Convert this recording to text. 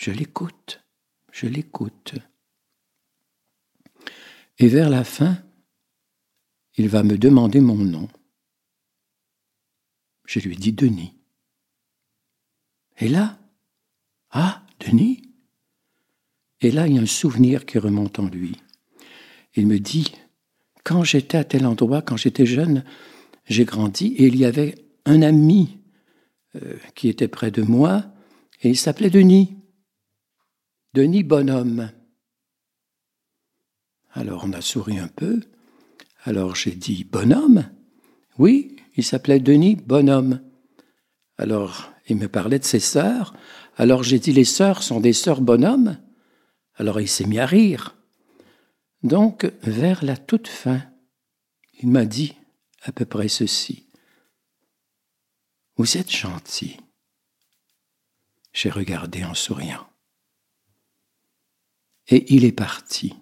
Je l'écoute. Et vers la fin, il va me demander mon nom. Je lui dis Denis. Et là, ah, Denis? Et là, il y a un souvenir qui remonte en lui. Il me dit, quand j'étais à tel endroit, quand j'étais jeune, j'ai grandi et il y avait un ami qui était près de moi et il s'appelait Denis. Denis Bonhomme. Alors on a souri un peu. Alors j'ai dit Bonhomme? Oui, il s'appelait Denis Bonhomme. Alors il me parlait de ses sœurs. Alors j'ai dit les sœurs sont des sœurs Bonhomme. Alors il s'est mis à rire. Donc vers la toute fin, il m'a dit à peu près ceci. Vous êtes gentil. J'ai regardé en souriant. Et il est parti.